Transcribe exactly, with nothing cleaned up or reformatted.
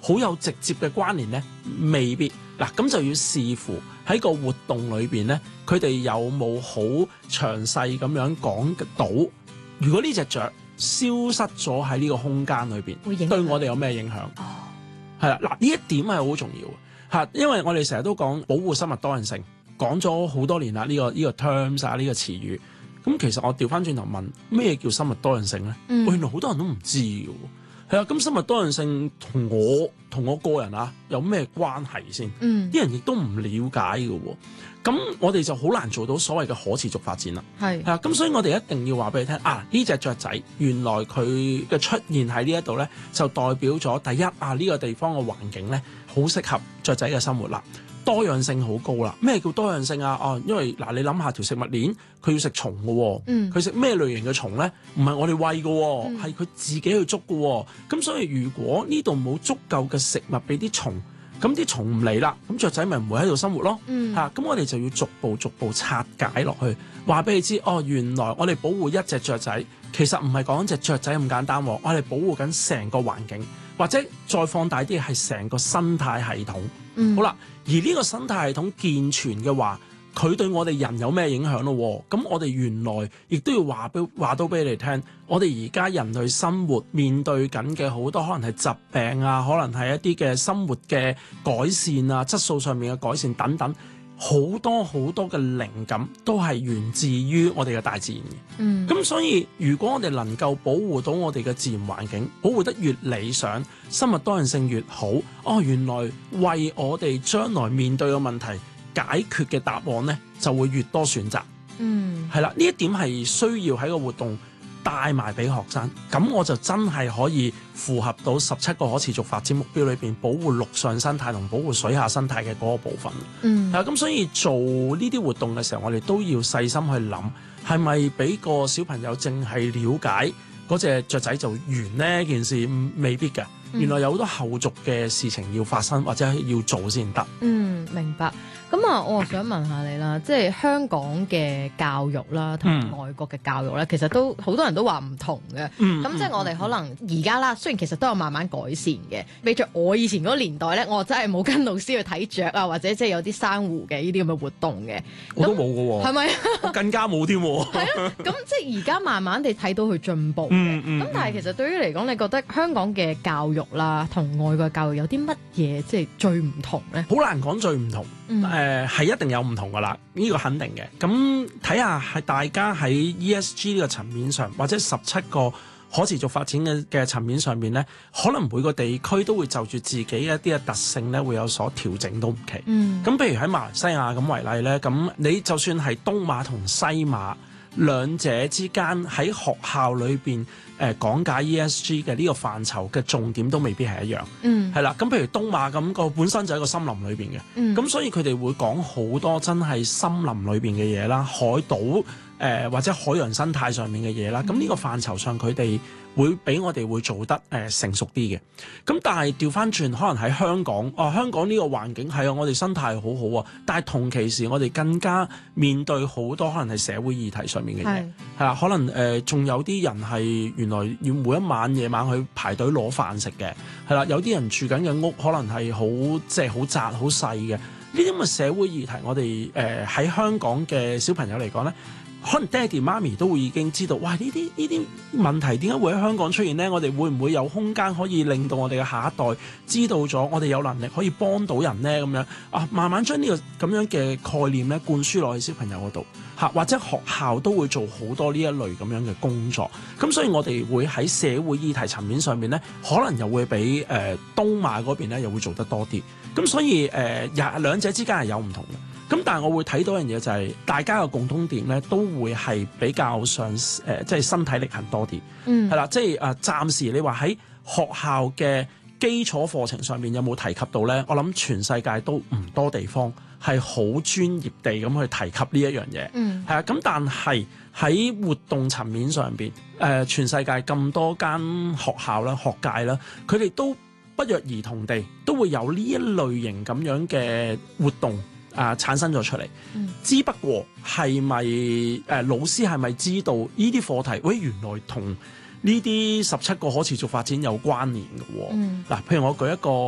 好有直接嘅關聯咧？未必。嗱，咁就要視乎喺個活動裏邊咧，佢哋有冇好詳細咁樣講到，如果呢隻雀消失咗喺呢個空間裏邊，對我哋有咩影響？哦，係啦，嗱，呢一點係好重要嘅嚇，因為我哋成日都講保護生物多樣性，講咗好多年啦，呢個呢個 terms 啊，呢個詞語。咁其實我調翻轉頭問咩叫生物多樣性咧？嗯、原來好多人都唔知嘅喎。係啊，咁生物多樣性同我同我個人啊有咩關係先？啲、嗯、人亦都唔了解嘅喎。咁我哋就好難做到所謂嘅可持續發展啦。係係啊，咁所以我哋一定要話俾你聽啊！呢隻雀仔原來佢嘅出現喺呢一度咧，就代表咗第一啊，呢、呢個地方嘅環境咧好適合雀仔嘅生活啦。多樣性好高啦！咩叫多樣性啊？哦，因為嗱，你諗下條食物鏈，佢要食蟲嘅喎，佢食咩類型嘅蟲咧？唔係我哋餵嘅喎，係佢、嗯、自己去捉嘅喎。咁所以如果呢度冇足夠嘅食物俾啲蟲，咁啲蟲唔嚟啦，咁雀仔咪唔會喺度生活咯。嚇、嗯，咁、啊、我哋就要逐步逐步拆解落去，話俾你知。哦，原來我哋保護一隻雀仔，其實唔係講隻雀仔咁簡單，我哋保護緊成個環境，或者再放大啲係成個生態系統。嗯、好啦，而呢個生態系統健全嘅話，佢對我哋人有咩影響咯？咁我哋原來亦都要話俾話到俾你哋聽，我哋而家人類生活面對緊嘅好多可能係疾病啊，可能係一啲嘅生活嘅改善啊，質素上面嘅改善等等，好多好多嘅靈感都係源自於我哋嘅大自然嘅。嗯，咁所以如果我哋能夠保護到我哋嘅自然環境，保護得越理想，生物多樣性越好，哦，原來為我哋將來面對嘅問題解決嘅答案呢，就會越多選擇。嗯，係啦，呢一點係需要喺個活動帶埋俾學生，咁我就真係可以符合到十七個可持續發展目標裏邊保護陸上生態同保護水下生態嘅嗰個部分。嗯，係啊，咁所以做呢啲活動嘅時候，我哋都要細心去諗，係咪俾個小朋友淨係了解嗰隻雀仔就完呢件事？未必㗎，原來有好多後續嘅事情要發生或者要做先得。嗯， 明白。咁啊，我想問下你啦，即係香港嘅教育啦，同外國嘅教育咧，嗯、其實都好多人都話唔同嘅。咁、嗯、即係我哋可能而家啦，雖然其實都有慢慢改善嘅。比著我以前嗰個年代咧，我真係冇跟老師去睇雀啊，或者即係有啲珊瑚嘅呢啲咁嘅活動嘅。 我都冇㗎喎。係咪？我更加冇添。係啊，咁即係而家慢慢地睇到佢進步嘅。咁、嗯嗯、但係其實對於嚟講，你覺得香港嘅教育啦，同外國教育有啲乜嘢即係最唔同咧？ 好難講最唔同。嗯誒係、呃、一定有唔同噶啦，呢、這個肯定嘅。咁睇下係大家喺 E S G 呢個層面上，或者十七個可持續發展嘅嘅層面上面咧，可能每個地區都會就住自己一啲嘅特性咧，會有所調整都唔奇。嗯。咁譬如喺馬來西亞咁為例咧，咁你就算係東馬同西馬兩者之間喺學校裏邊誒講解 E S G 嘅呢個範疇嘅重點都未必係一樣。嗯，係啦。咁譬如東馬咁個本身就喺個森林裏邊嘅，咁、嗯、所以佢哋會講好多真係森林裏邊嘅嘢啦，海島誒、呃、或者海洋生態上面嘅嘢啦。咁呢、嗯、個範疇上佢哋會比我哋會做得誒、呃、成熟啲嘅。咁但係調翻轉，可能喺香港，哦香港呢個環境係啊，我哋生態好好啊，但係同期時我哋更加面對好多可能係社會議題上面嘅嘢，係啦，可能誒仲、呃、有啲人係原來要每一晚夜晚去排隊攞飯食嘅，係啦，有啲人住緊嘅屋可能係好即係好窄好細嘅，呢啲咁嘅社會議題，我哋誒喺香港嘅小朋友嚟講咧，可能爹哋媽咪都會已經知道，哇！呢啲呢啲問題點解會喺香港出現呢？我哋會唔會有空間可以令到我哋嘅下一代知道咗，我哋有能力可以幫到人呢？咁樣啊，慢慢將呢個咁樣嘅概念咧灌輸落去小朋友嗰度嚇，或者學校都會做好多呢一類咁樣嘅工作。咁所以我哋會喺社會議題層面上面咧，可能又會比誒、呃、東馬嗰邊咧又會做得多啲。咁所以誒，兩、呃、兩者之間係有唔同嘅。咁但係我會睇到一樣嘢就係、是、大家嘅共通點咧，都會係比較上誒、呃，即係身體力行多啲，嗯，係啦，即係誒、呃、暫時你話喺學校嘅基礎課程上面有冇提及到咧？我諗全世界都唔多地方係好專業地咁去提及呢一樣嘢，嗯，係啊。咁但係喺活動層面上邊，誒、呃、全世界咁多間學校啦、學界啦，佢哋都不約而同地都會有呢一類型咁樣嘅活動。啊！產生咗出嚟，嗯、只不過係咪誒老師係咪知道呢啲課題？喂，原來同呢啲十七個可持續發展有關聯嘅喎。嗱、嗯，譬如我舉一個